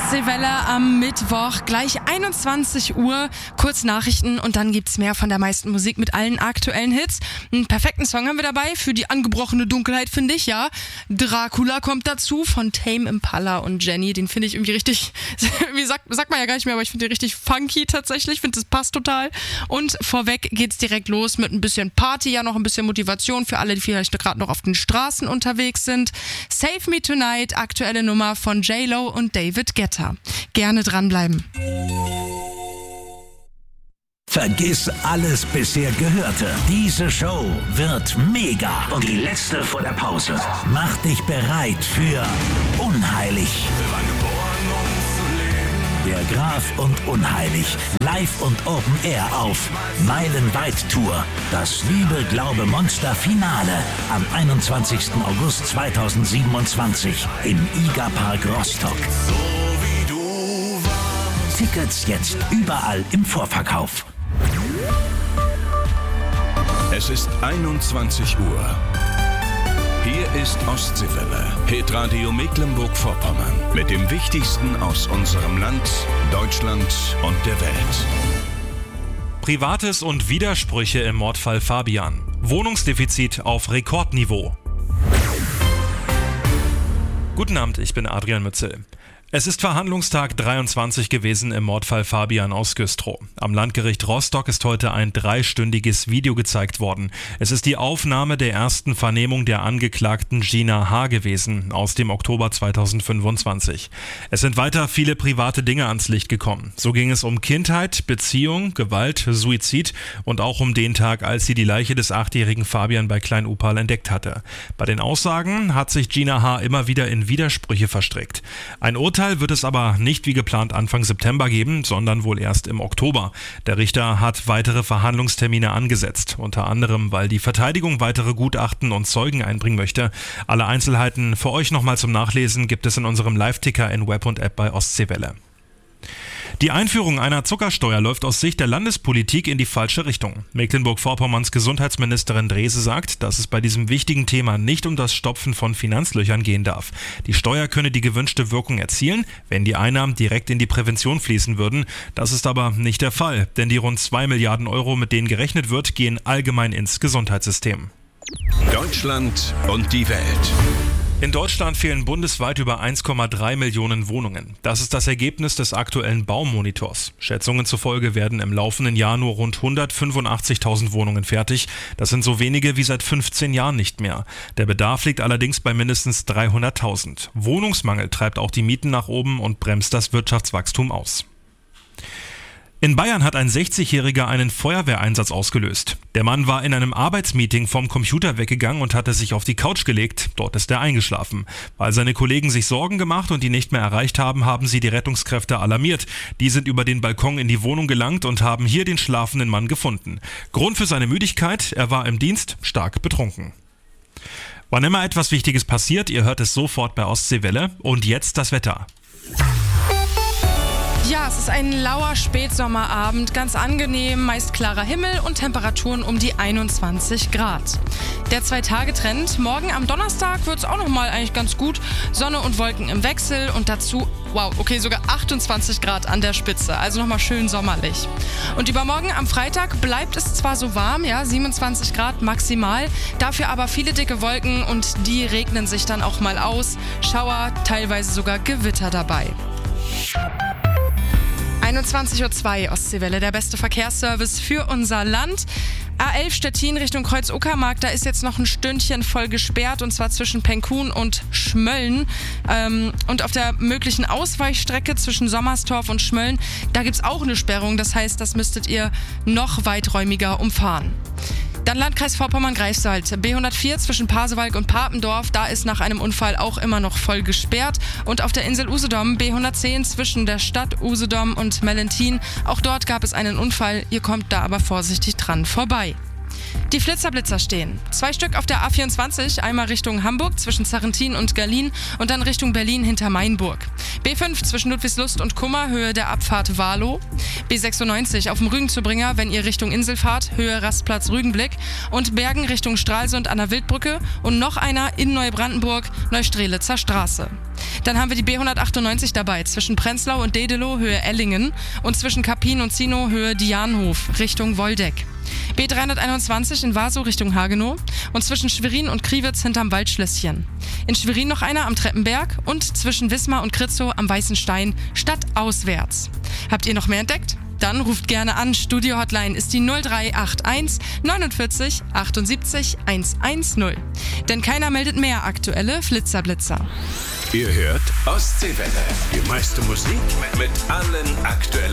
Ostseewelle am Mittwoch, gleich 21 Uhr, kurz Nachrichten und dann gibt's mehr von der meisten Musik mit allen aktuellen Hits. Einen perfekten Song haben wir dabei für die angebrochene Dunkelheit, finde ich, ja. Dracula kommt dazu von Tame Impala und Jenny, den finde ich irgendwie richtig, wie sagt man ja gar nicht mehr, aber ich finde den richtig funky tatsächlich, finde das passt total. Und vorweg geht's direkt los mit ein bisschen Party, ja noch ein bisschen Motivation für alle, die vielleicht gerade noch auf den Straßen unterwegs sind. Save Me Tonight, aktuelle Nummer von J-Lo und David Guetta. Gerne dranbleiben. Vergiss alles bisher Gehörte. Diese Show wird mega. Und die letzte vor der Pause. Mach dich bereit für Unheilig. Der Graf und Unheilig. Live und Open Air auf Meilenweit Tour. Das Liebe, Glaube, Monster Finale am 21. August 2027 im IGA-Park Rostock. Tickets jetzt überall im Vorverkauf. Es ist 21 Uhr. Hier ist Ostseewelle, Hitradio Mecklenburg-Vorpommern. Mit dem Wichtigsten aus unserem Land, Deutschland und der Welt. Privates und Widersprüche im Mordfall Fabian. Wohnungsdefizit auf Rekordniveau. Guten Abend, ich bin Adrian Mützel. Es ist Verhandlungstag 23 gewesen im Mordfall Fabian aus Güstrow. Am Landgericht Rostock ist heute ein 3-stündiges Video gezeigt worden. Es ist die Aufnahme der ersten Vernehmung der Angeklagten Gina H. gewesen, aus dem Oktober 2025. Es sind weiter viele private Dinge ans Licht gekommen. So ging es um Kindheit, Beziehung, Gewalt, Suizid und auch um den Tag, als sie die Leiche des 8-jährigen Fabian bei Klein-Upal entdeckt hatte. Bei den Aussagen hat sich Gina H. immer wieder in Widersprüche verstrickt. Ein Urteil wird es aber nicht wie geplant Anfang September geben, sondern wohl erst im Oktober. Der Richter hat weitere Verhandlungstermine angesetzt, unter anderem, weil die Verteidigung weitere Gutachten und Zeugen einbringen möchte. Alle Einzelheiten für euch nochmal zum Nachlesen gibt es in unserem Live-Ticker in Web und App bei Ostseewelle. Die Einführung einer Zuckersteuer läuft aus Sicht der Landespolitik in die falsche Richtung. Mecklenburg-Vorpommerns Gesundheitsministerin Drese sagt, dass es bei diesem wichtigen Thema nicht um das Stopfen von Finanzlöchern gehen darf. Die Steuer könne die gewünschte Wirkung erzielen, wenn die Einnahmen direkt in die Prävention fließen würden. Das ist aber nicht der Fall, denn die rund 2 Milliarden Euro, mit denen gerechnet wird, gehen allgemein ins Gesundheitssystem. Deutschland und die Welt. In Deutschland fehlen bundesweit über 1,3 Millionen Wohnungen. Das ist das Ergebnis des aktuellen Baumonitors. Schätzungen zufolge werden im laufenden Jahr nur rund 185.000 Wohnungen fertig. Das sind so wenige wie seit 15 Jahren nicht mehr. Der Bedarf liegt allerdings bei mindestens 300.000. Wohnungsmangel treibt auch die Mieten nach oben und bremst das Wirtschaftswachstum aus. In Bayern hat ein 60-Jähriger einen Feuerwehreinsatz ausgelöst. Der Mann war in einem Arbeitsmeeting vom Computer weggegangen und hatte sich auf die Couch gelegt. Dort ist er eingeschlafen. Weil seine Kollegen sich Sorgen gemacht und ihn nicht mehr erreicht haben, haben sie die Rettungskräfte alarmiert. Die sind über den Balkon in die Wohnung gelangt und haben hier den schlafenden Mann gefunden. Grund für seine Müdigkeit: er war im Dienst stark betrunken. Wann immer etwas Wichtiges passiert, ihr hört es sofort bei Ostseewelle. Und jetzt das Wetter. Ja, es ist ein lauer Spätsommerabend, ganz angenehm, meist klarer Himmel und Temperaturen um die 21 Grad. Der 2-Tage-Trend, morgen am Donnerstag wird es auch nochmal eigentlich ganz gut, Sonne und Wolken im Wechsel und dazu, sogar 28 Grad an der Spitze, also nochmal schön sommerlich. Und übermorgen am Freitag bleibt es zwar so warm, ja, 27 Grad maximal, dafür aber viele dicke Wolken und die regnen sich dann auch mal aus, Schauer, teilweise sogar Gewitter dabei. 21.02 Uhr Ostseewelle, der beste Verkehrsservice für unser Land. A11 Stettin Richtung Kreuz-Uckermark, da ist jetzt noch ein Stündchen voll gesperrt und zwar zwischen Penkhuhn und Schmölln. Und auf der möglichen Ausweichstrecke zwischen Sommerstorf und Schmölln, da gibt's auch eine Sperrung, das heißt, das müsstet ihr noch weiträumiger umfahren. Dann Landkreis Vorpommern-Greifswald, B104 zwischen Pasewalk und Papendorf, da ist nach einem Unfall auch immer noch voll gesperrt. Und auf der Insel Usedom, B110 zwischen der Stadt Usedom und Mellentin, auch dort gab es einen Unfall, ihr kommt da aber vorsichtig dran vorbei. Die Flitzer-Blitzer stehen. 2 Stück auf der A24, einmal Richtung Hamburg zwischen Zarrentin und Gerlin und dann Richtung Berlin hinter Mainburg. B5 zwischen Ludwigslust und Kummer, Höhe der Abfahrt Warlow. B96 auf dem Rügen-zu-Bringer, wenn ihr Richtung Insel fahrt, Höhe Rastplatz Rügenblick. Und Bergen Richtung Stralsund an der Wildbrücke und noch einer in Neubrandenburg, Neustrelitzer Straße. Dann haben wir die B198 dabei, zwischen Prenzlau und Dedelow Höhe Ellingen und zwischen Kappin und Zinow Höhe Dianhof Richtung Woldeck. B321 in Wasow Richtung Hagenow und zwischen Schwerin und Kriwitz hinterm Waldschlösschen. In Schwerin noch einer am Treppenberg und zwischen Wismar und Kritzow am Weißen Stein stadtauswärts. Habt ihr noch mehr entdeckt? Dann ruft gerne an. Studio-Hotline ist die 0381 49 78 110. Denn keiner meldet mehr aktuelle Flitzerblitzer. Ihr hört Ostseewelle. Die meiste Musik mit allen aktuellen